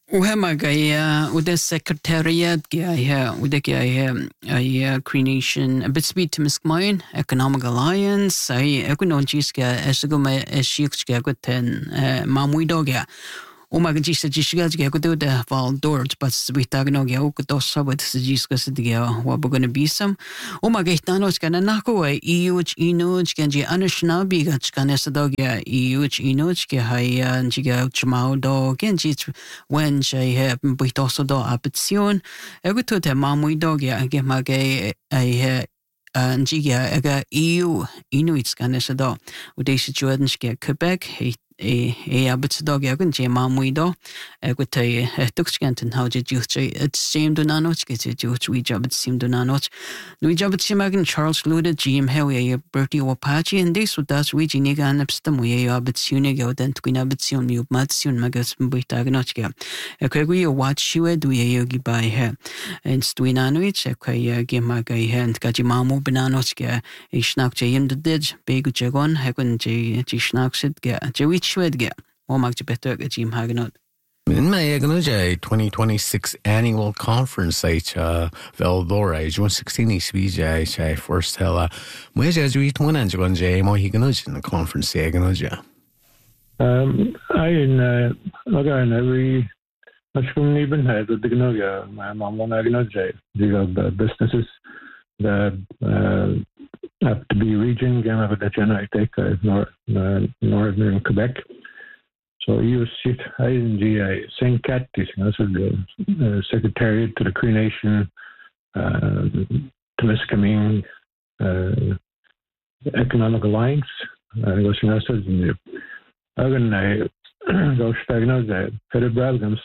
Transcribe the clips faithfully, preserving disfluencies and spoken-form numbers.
وهم جاي وده السكرتاريات جاي وده جاي أي creation بتسبيت تمسك ماين economic alliance أي أكون نونجيس جا أشتغل ما أشيكش جا قلتن ما مويدو جا وما جيس جيس جا جا قلتو ده فالدورت بس بيتاغنو جا وكتو صبت سجيس جا سدجا وبغن بيسم وما جيتانوش كان ناكو إيوش إينوش كان جي أنشنا بيجاتش كان سدو جا إيوش إينوش كي هاي نجي جا تشماو دو كان جي وين جاي بيتوسو دو أبتسيون قلتو ده ما مويدو جا أجي ما جاي أي نجي جا أجا إيو إينويتس كان سدو وديش جوادنش جا كوبك هي e e abitsdog yagun je mamuido e gutay tuks ganten hauje juche it seemed nanot get juch we job it seemed nanot we job it simagan Charles Luda Jim Hewe Bertie Wapachi and this with us we jiniga anapstam we abitsune go den twin abitsun mu matsun magas buitagnot ge e kwegu yo watch you do ye yogi by he and stwinanoich e kway gemaga he and gaji mamu bananot ge e schnak je im de dij begu jagon hegun je je schnak sit ge je Schwedge, or Magda Better, Jim Hagenot. In my Aganoja twenty twenty-six annual conference, H. Uh, Veldora, June sixteenth, V J, J. First Hella, where's as we one and John J. Mo Higanoja in the conference, Aganoja? Um, I in, uh, again, every, much from even had the Gnoja, my mom on Aganoja, the businesses that, uh, have to be region game of the general take uh, nor, uh, northern Quebec. So you sit in the Saint Cat, this is the uh, secretariat to the Cree Nation, uh, Temiskaming uh, Economic Alliance. I was in the Ogan, I go stagnant that Federal Brabham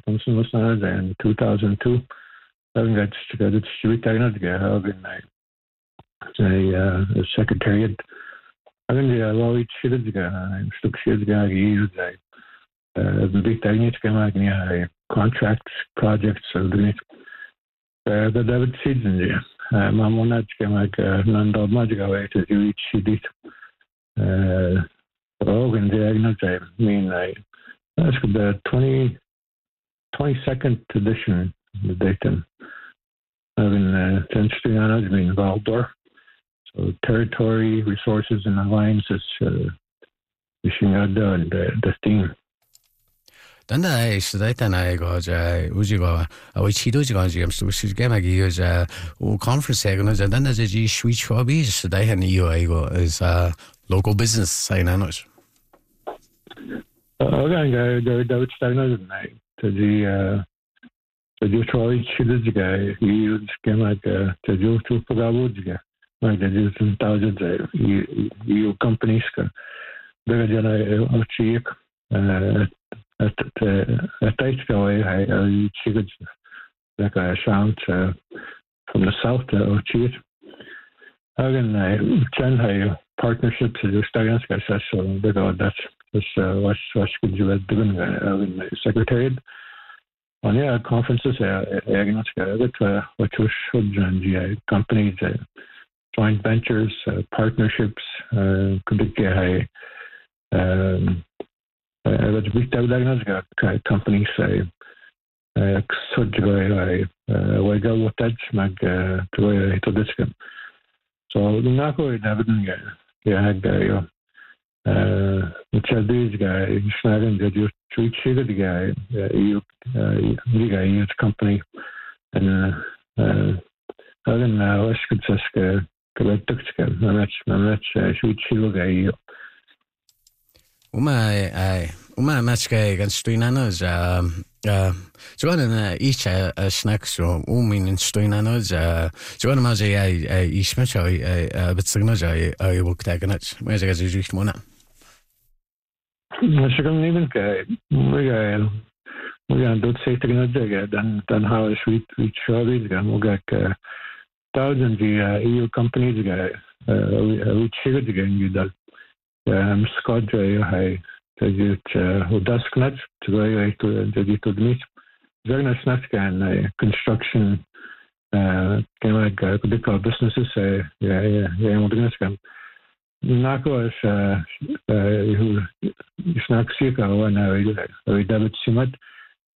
in two thousand two. I got to street Ogan. The uh, secretariat. I think the law each shit is going. Stuck shit going. Use the big techniques come out. Contracts, projects, so the uh, the David season there. My monad came like none of magic away to do each shit. Uh, oh, and the I mean, I that's the twenty twenty second edition. The data. I've been interesting on it. I mean, Valdor. So territory, resources, and alliances, wishing out the the thing. Then I said that I got Ujigo, which he does go James, which is game I use a conference and then there's a G switch hobbies. So they had you I go as a local business sign on us. Okay, the David Steiner night to the to do Troy Chidis guy, he used game like to do to Pagawood. Like there is thousands of EU companies that are cheap. At at Taichka, I cheated like a sound from the south or cheap. Again, I Shanghai partnerships with Stagans guys. So because that's that's what what could you have done in the secretariat. On yeah conferences, I I got what was should companies. Joint ventures, uh, partnerships, uh, could be high. Um, uh, big companies say, uh, so I, uh, we go with that, mag, uh, to to this game. So the Nako is evident, yeah, I got, uh, which are these guys, snagging that you treat shit the guy, you, the guy, use company, and, uh, other than now, I could just, correct toxic. Much, much, sweet chill guy. Uma, I, Uma, much guy against three nanos. Um, uh, so one in each a snacks or woman in three nanos. Uh, so one of my I, I, each much I, I, but signals I, I will tag on it. Where's I got to one up? I should come even guy. We got, we got don't say to get then, then how a sweet, sweet show is going. We got, thousands of uh, E U companies guy, we cheered again. You that um, Scott J. High to you who does connect to go to the to the meet. Very nice snacks and construction. Uh, kind of like uh, big businesses. Uh, yeah, yeah, yeah. I'm doing this. Nako is uh, who snacks you go and I we David Simat.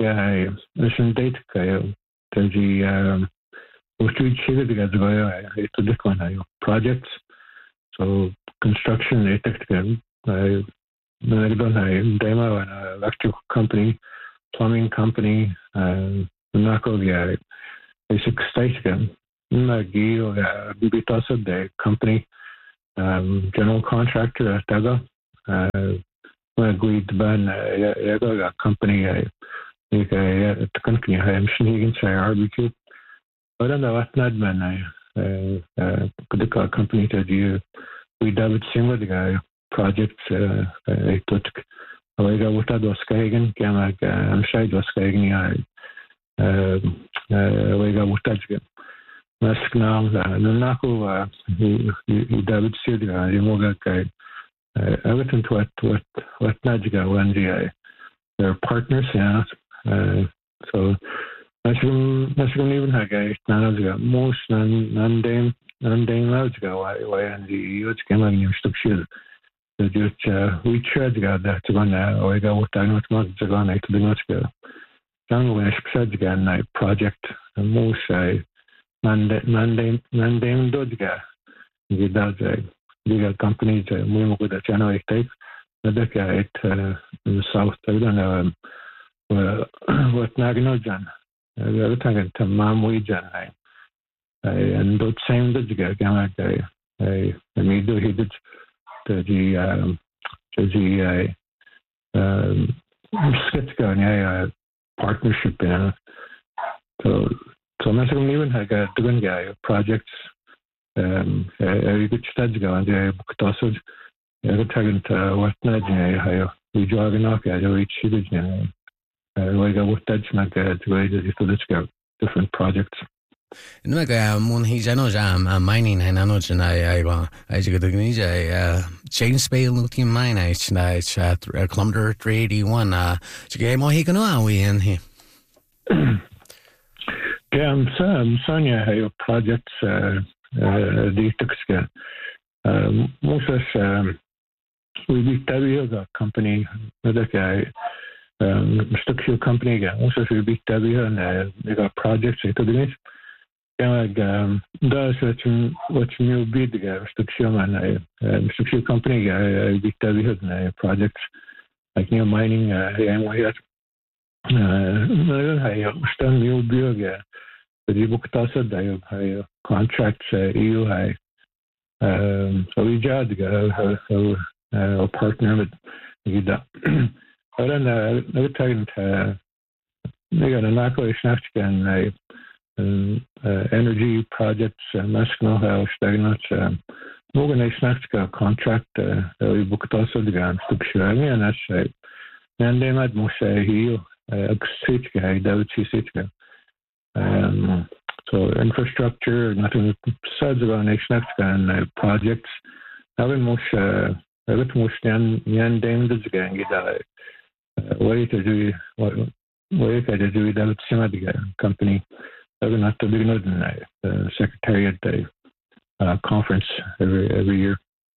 yeah, there's some data kayo. There's the um, what we cheated to get the to this one projects. So construction, they take again. I I done a demo and an electrical company, plumbing company, and not go the basic state again. Nagi or B B also the company, um, general contractor at Daga. Uh, when I agreed to ban a company, I think I company I am sneaking say R B Q. I don't know what not man I uh could call company to do we David Singler the guy projects uh I took I got what I was skagen can I am side was skagen I uh I got what I get mask now no nako he David Singler you know guy everything to what what what Najiga when they're partners yeah uh so Nasrum nasrum even hagay nanaziga most nan nandem nandem laziga why why and the youth came on your structure the just uh we tried to get that to run now I got what I know to go on to the next go down when I said again I project most I nandem nandem nandem dodga get that the companies we with the channel type the guy in the south I don't know what Naganojan the other time to Mam Wejan and that same did you get again I I made do he did the um the um skeptical yeah partnership yeah so so I'm not even I got the guy projects um I could study go and I booked also the time to what not I we jogging off I reach it I got what that's not good to let's go different projects. No ga mun hi jano jam mining and ano jana I I I just got the James Bay looking mine I tonight at kilometer three eighty-one uh to get more he can know we in here. Yeah, I'm I'm Sonia have projects uh the took um most of um we be the company the guy um structural company again also we be and uh, they got projects into the next yeah like um does what what new bid the guy structural and uh structural company I be and projects like new mining uh and we had uh I understand new build yeah but you booked also the contracts uh you I um so we just go so uh partner with you that I don't know I was talking to they got a knuckle snack and I uh energy projects and national house stagnant um more than a snack contract uh we booked also the guns to show and that's right and they might more say he uh guy that would see um so infrastructure nothing besides around a snack and uh, projects having most uh I got most yan yan damage again get that way to do what way to do that with company they're not to be not the secretariat day uh, conference every every year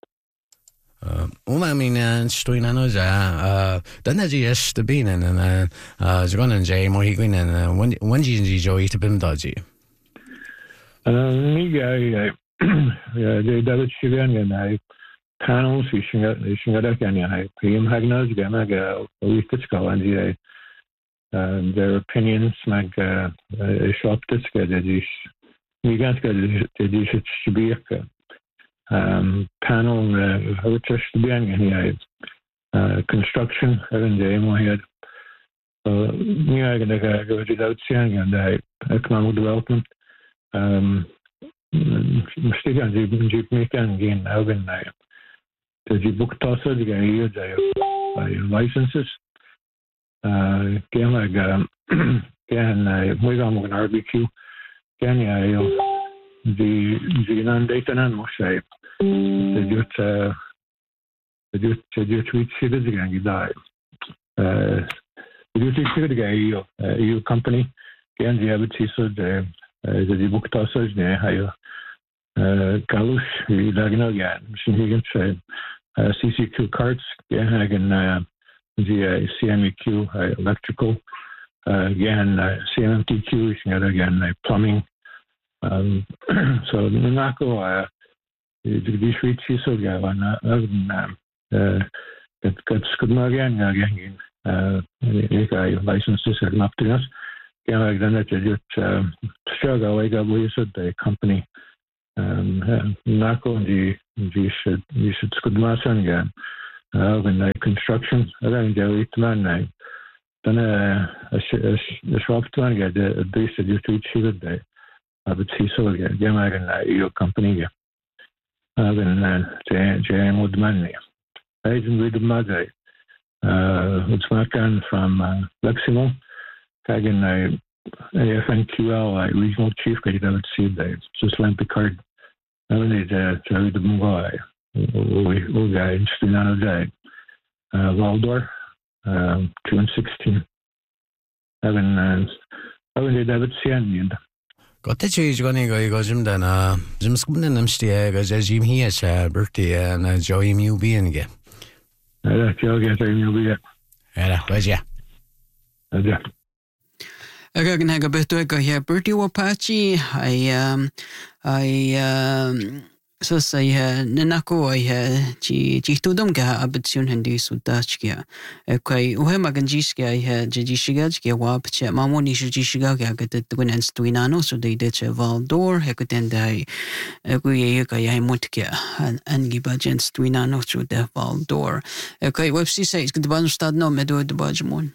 uh I mean uh stoin ano ja uh dana ji yes to be and uh uh going and jay mo hi gwin and when when ji ji joy to bim doji uh me guy yeah they that shivan and I panels we should we should get again I him hagnos gama go we could go and the um their opinions mag uh shop this get this we got to this should be um panel uh which is to be on uh construction and the mo had uh me I gonna go to that seeing and I economic development um mistake on the jeep making again I've been the book also the guy licenses uh can like um can I we got an R B Q can I the the non data and more say the just uh the just the just tweet shit is going to die uh the just shit the guy you company can you have it so the the book also is there how uh Galus we don't again he can say uh, C C Q carts again uh, the uh, C M E Q uh, electrical uh, again, uh, C M T Q, again, uh, plumbing. Um, so nako uh, the switch so yeah, one uh, that got good again again uh, I licenses are not to us. Yeah, like then it's just Chicago, I got we said the company. Um, nako the you should you should good master again. Uh, when the construction, I don't know it man now. Then uh, a shop to get the they said you to achieve it. I would see so again. Yeah, I can your company. I can uh, J would money. I didn't read the mother. Uh, it's my can from uh, Lexington. I can uh, A F N Q L uh, regional chief. I would see that just lent the card. I need to read the Muggai. We we got interested on a day. Uh, Waldorf, um, two and sixteen. I can uh, I would David Sian. Gotcha, going to go Jim Dana, Jim Skumden, and Stia, as Jim here, Bertie, and Joey Mew being again. I feel get a new beer. Yeah, was ya. Yeah. I got a bit of a Bertie Wapachi. I, um, I, um, so say, Nanako, I, G, Gitudumga, Abitsun Hindi Sudachkia. Okay, Uhemaganjiska, I had Jishigajkia, Wapcha, Mamoni Jishigaga, get the Gwinans Twinano, so they did a Valdor, Hekutendai, Eguya Mutkia, and Gibajans Twinano through the Valdor. Okay, website says, good bunch start no meadow the Bajamon.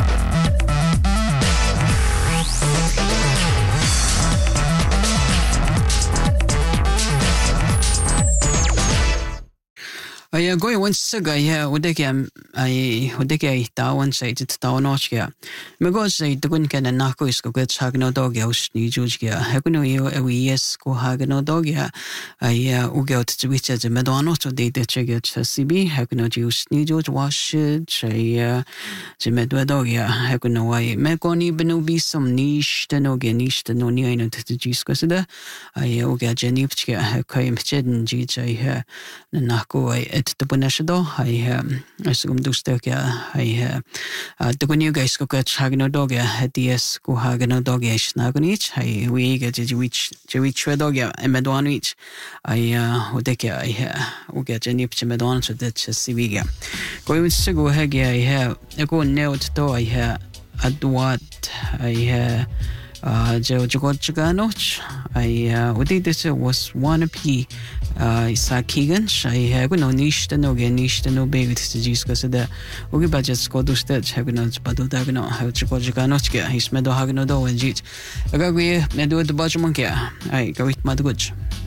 I go once saga yeah would they I would they down say it down yeah me go say the gun can nako is go get hagno dog house ni juj yeah haguno yo every yes go hagno dog yeah I ugo to which as a medano so they the check it C B haguno juice ni juj wash say the medwa dog yeah haguno I me go ni benu be some niche the no get niche the no ni I know to juice go da I ugo jenny yeah kai mchen ji I nako I the Bonashado, I um I sum do stuck I uh the new guys go get hagno dog at the S go hagno dog snagonich I we get to reach to reach a dog and medonich I uh odeka I will get any medon so that's a civiga going to go hag I have I go nailed to I have at what I have uh Joe Chiganoch I uh what did this was one p uh Isaac Keegan I have no niche the no get niche the no baby to discuss the okay budget go to stage have no but no how to go Chiganoch his meadow hagno do and jit I got we meadow the budget monkey I go with my good.